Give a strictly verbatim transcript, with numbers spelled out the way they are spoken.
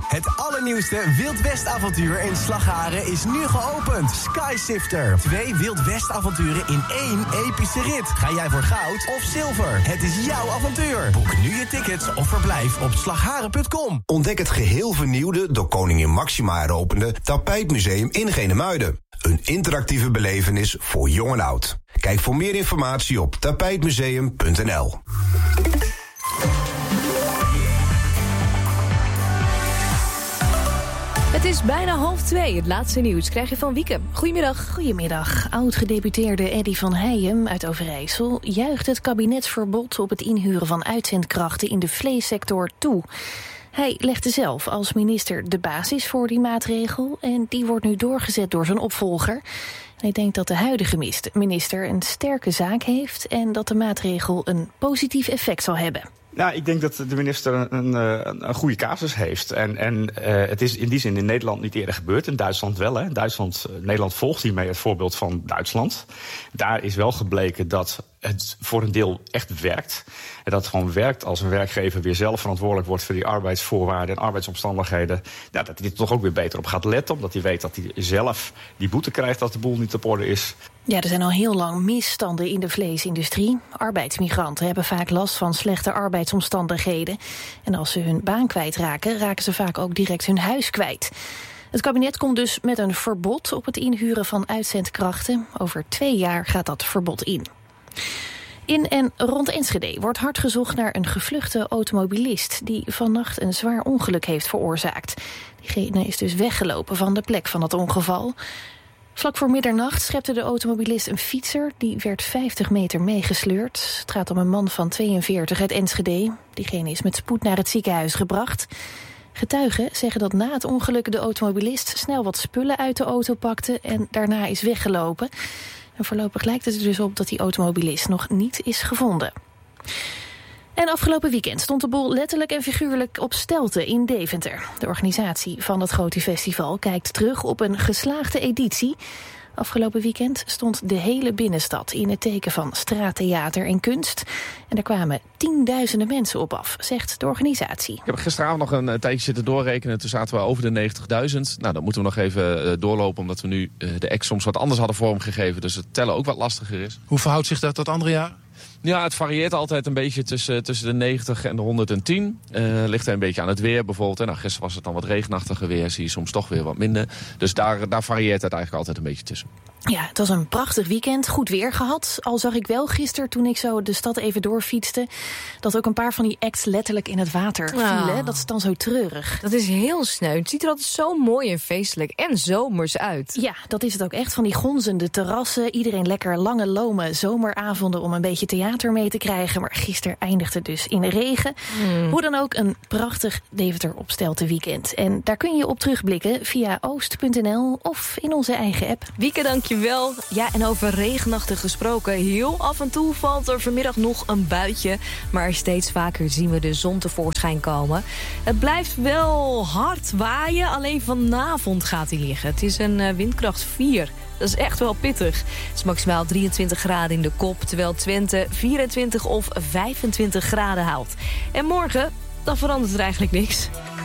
Het allernieuwste Wild West avontuur in Slagharen is nu geopend. Skysifter. Twee Wild West avonturen in één epische rit. Ga jij voor goud of zilver? Het is jouw avontuur. Boek nu je tickets of verblijf op slagharen punt com. Ontdek het geheel vernieuwde, door koningin Máxima heropende Tapijtmuseum in Genemuiden. Een interactieve belevenis voor jong en oud. Kijk voor meer informatie op tapijtmuseum punt n l. Het is bijna half twee. Het laatste nieuws krijg je van Wieke. Goedemiddag. Goedemiddag. Oud-gedeputeerde Eddy van Heijem uit Overijssel juicht het kabinetsverbod op het inhuren van uitzendkrachten in de vleessector toe. Hij legde zelf als minister de basis voor die maatregel en die wordt nu doorgezet door zijn opvolger. Hij denkt dat de huidige minister een sterke zaak heeft en dat de maatregel een positief effect zal hebben. Nou, ik denk dat de minister een, een, een goede casus heeft. En, en uh, het is in die zin in Nederland niet eerder gebeurd. In Duitsland wel. Hè. Duitsland, Nederland volgt hiermee het voorbeeld van Duitsland. Daar is wel gebleken dat het voor een deel echt werkt. En dat het gewoon werkt als een werkgever weer zelf verantwoordelijk wordt voor die arbeidsvoorwaarden en arbeidsomstandigheden. Nou, dat hij er toch ook weer beter op gaat letten. Omdat hij weet dat hij zelf die boete krijgt als de boel niet op orde is. Ja, er zijn al heel lang misstanden in de vleesindustrie. Arbeidsmigranten hebben vaak last van slechte arbeidsomstandigheden. En als ze hun baan kwijtraken, raken ze vaak ook direct hun huis kwijt. Het kabinet komt dus met een verbod op het inhuren van uitzendkrachten. Over twee jaar gaat dat verbod in. In en rond Enschede wordt hard gezocht naar een gevluchte automobilist die vannacht een zwaar ongeluk heeft veroorzaakt. Diegene is dus weggelopen van de plek van het ongeval. Vlak voor middernacht schepte de automobilist een fietser. Die werd vijftig meter meegesleurd. Het gaat om een man van tweeënveertig uit Enschede. Diegene is met spoed naar het ziekenhuis gebracht. Getuigen zeggen dat na het ongeluk de automobilist snel wat spullen uit de auto pakte en daarna is weggelopen. En voorlopig lijkt het er dus op dat die automobilist nog niet is gevonden. En afgelopen weekend stond de boel letterlijk en figuurlijk op stelten in Deventer. De organisatie van het grote festival kijkt terug op een geslaagde editie. Afgelopen weekend stond de hele binnenstad in het teken van straattheater en kunst. En er kwamen tienduizenden mensen op af, zegt de organisatie. Ik heb gisteravond nog een tijdje zitten doorrekenen. Toen zaten we over de negentigduizend. Nou, dan moeten we nog even doorlopen, omdat we nu de act soms wat anders hadden vormgegeven. Dus het tellen ook wat lastiger is. Hoe verhoudt zich dat tot andere jaren? Ja, het varieert altijd een beetje tussen, tussen de negentig en de honderdtien. Uh, ligt er een beetje aan het weer bijvoorbeeld. En nou, gisteren was het dan wat regenachtiger weer. Zie je soms toch weer wat minder. Dus daar, daar varieert het eigenlijk altijd een beetje tussen. Ja, het was een prachtig weekend. Goed weer gehad. Al zag ik wel gisteren, toen ik zo de stad even doorfietste, dat ook een paar van die acts letterlijk in het water vielen. Oh. Dat is dan zo treurig. Dat is heel sneu. Het ziet er altijd zo mooi en feestelijk en zomers uit. Ja, dat is het ook echt. Van die gonzende terrassen. Iedereen lekker lange, lome zomeravonden om een beetje theater mee te krijgen. Maar gisteren eindigde dus in de regen. Hmm. Hoe dan ook, een prachtig Deventer op Stelten weekend. En daar kun je op terugblikken via oost punt n l of in onze eigen app. Wieke, dank je wel. Ja, en over regenachtig gesproken. Heel af en toe valt er vanmiddag nog een buitje. Maar steeds vaker zien we de zon tevoorschijn komen. Het blijft wel hard waaien. Alleen vanavond gaat hij liggen. Het is een uh, windkracht vier. Dat is echt wel pittig. Het is maximaal drieëntwintig graden in de kop, terwijl Twente vierentwintig of vijfentwintig graden haalt. En morgen, dan verandert er eigenlijk niks.